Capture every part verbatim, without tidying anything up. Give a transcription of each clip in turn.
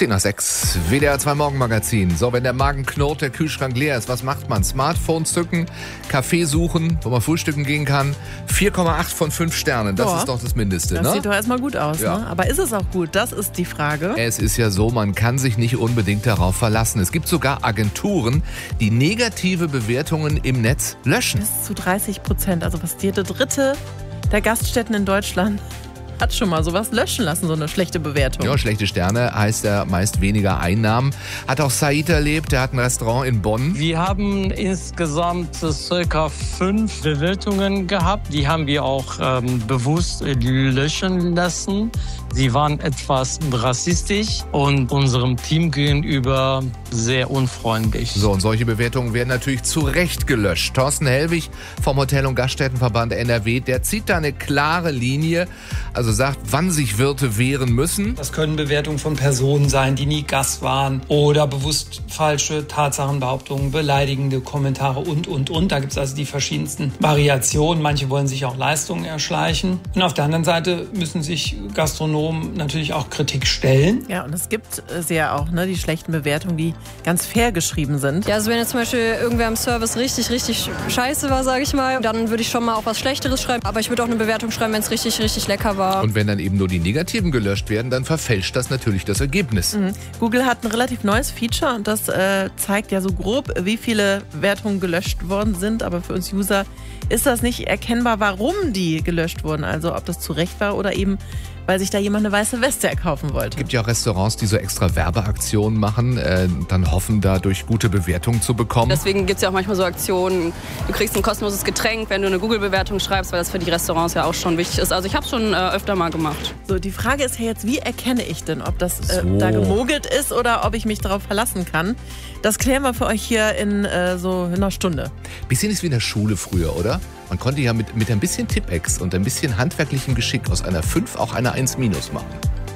zehn nach sechs, W D R zwei Morgenmagazin. So, wenn der Magen knurrt, der Kühlschrank leer ist, was macht man? Smartphone zücken, Kaffee suchen, wo man frühstücken gehen kann. vier Komma acht von fünf Sternen, das Boah, ist doch das Mindeste. Das ne? sieht doch erstmal gut aus. Ja. Ne? Aber ist es auch gut? Das ist die Frage. Es ist ja so, man kann sich nicht unbedingt darauf verlassen. Es gibt sogar Agenturen, die negative Bewertungen im Netz löschen. Bis zu dreißig Prozent, also fast jede dritte der Gaststätten in Deutschland hat schon mal sowas löschen lassen, so eine schlechte Bewertung. Ja, schlechte Sterne heißt ja meist weniger Einnahmen. Hat auch Said erlebt, der hat ein Restaurant in Bonn. Wir haben insgesamt circa fünf Bewertungen gehabt. Die haben wir auch ähm, bewusst löschen lassen. Sie waren etwas rassistisch und unserem Team gegenüber sehr unfreundlich. So, und solche Bewertungen werden natürlich zu Recht gelöscht. Thorsten Hellwig vom Hotel- und Gaststättenverband N R W, der zieht da eine klare Linie, also sagt, wann sich Wirte wehren müssen. Das können Bewertungen von Personen sein, die nie Gast waren oder bewusst falsche Tatsachenbehauptungen, beleidigende Kommentare und, und, und. Da gibt es also die verschiedensten Variationen. Manche wollen sich auch Leistungen erschleichen. Und auf der anderen Seite müssen sich Gastronomen natürlich auch Kritik stellen. Ja, und es gibt sie ja auch, ne, die schlechten Bewertungen, die ganz fair geschrieben sind. Ja, also wenn jetzt zum Beispiel irgendwer im Service richtig, richtig scheiße war, sage ich mal, dann würde ich schon mal auch was Schlechteres schreiben. Aber ich würde auch eine Bewertung schreiben, wenn es richtig, richtig lecker war. Und wenn dann eben nur die Negativen gelöscht werden, dann verfälscht das natürlich das Ergebnis. Mhm. Google hat ein relativ neues Feature und das äh, zeigt ja so grob, wie viele Wertungen gelöscht worden sind. Aber für uns User ist das nicht erkennbar, warum die gelöscht wurden. Also ob das zu Recht war oder eben, weil sich da jemand eine weiße Weste erkaufen wollte. Es gibt ja auch Restaurants, die so extra Werbeaktionen machen, äh, dann hoffen, dadurch gute Bewertungen zu bekommen. Deswegen gibt es ja auch manchmal so Aktionen, du kriegst ein kostenloses Getränk, wenn du eine Google-Bewertung schreibst, weil das für die Restaurants ja auch schon wichtig ist. Also ich habe es schon äh, öfter mal gemacht. So, die Frage ist ja jetzt, wie erkenne ich denn, ob das äh, So. da gemogelt ist oder ob ich mich darauf verlassen kann? Das klären wir für euch hier in äh, so einer Stunde. Bisschen ist wie in der Schule früher, oder? Man konnte ja mit, mit ein bisschen Tippex und ein bisschen handwerklichem Geschick aus einer fünf auch eine eins minus machen.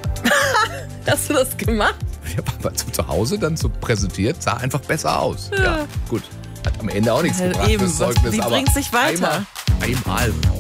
Hast du das gemacht? Ja, war zu, zu Hause dann so präsentiert, sah einfach besser aus. Ja, ja gut. Hat am Ende auch nichts Ja, gebracht, eben, das was- Zeugnis. wie aber bringt's dich weiter? Einmal, einmal